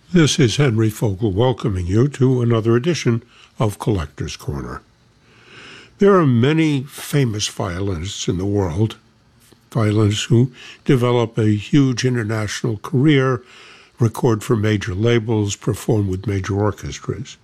This is Henry Fogel welcoming you to another edition of Collector's Corner. There are many famous violinists in the world, violinists who develop a huge international career, record for major labels, perform with major orchestras.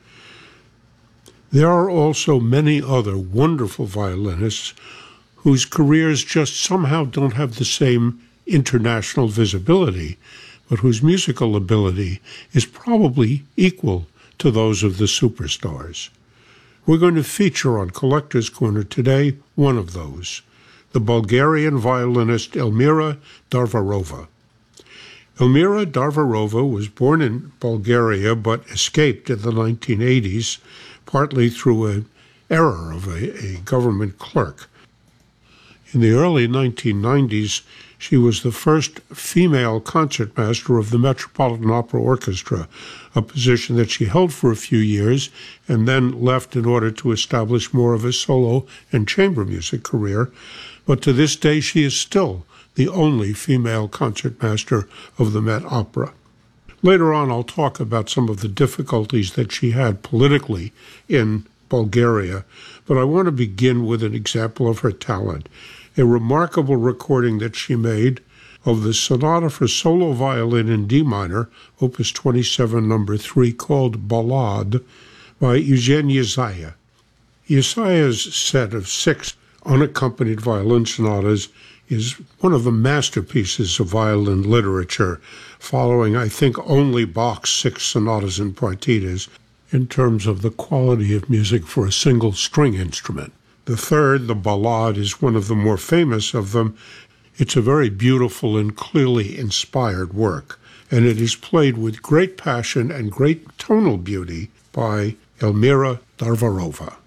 There are also many other wonderful violinists whose careers just somehow don't have the same international visibility, but whose musical ability is probably equal to those of the superstars. We're going to feature on Collector's Corner today one of those, the Bulgarian violinist Elmira Darvarova. Elmira Darvarova was born in Bulgaria but escaped in the 1980s, partly through an error of a government clerk. In the early 1990s, she was the first female concertmaster of the Metropolitan Opera Orchestra, a position that she held for a few years and then left in order to establish more of a solo and chamber music career. But to this day, she is still the only female concertmaster of the Met Opera. Later on, I'll talk about some of the difficulties that she had politically in Bulgaria, but I want to begin with an example of her talent. A remarkable recording that she made of the Sonata for Solo Violin in D minor, Opus 27, number 3, called Ballade, by Eugene Yesaya. Yesaya's set of 6 unaccompanied violin sonatas is one of the masterpieces of violin literature, following, I think, only Bach's 6 sonatas and partitas in terms of the quality of music for a single string instrument. The third, the Ballade, is one of the more famous of them. It's a very beautiful and clearly inspired work, and it is played with great passion and great tonal beauty by Elmira Darvarova.